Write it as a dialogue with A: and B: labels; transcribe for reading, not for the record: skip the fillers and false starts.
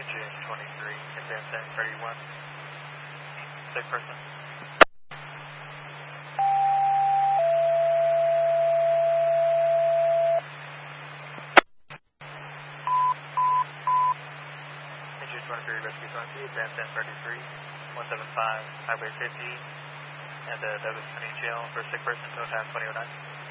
A: Engine 23, advance and 31. Sick person. Engine 23, rescue 20, advance and 33, 175, highway 50, and Douglas County Jail for sick person, total time 2009.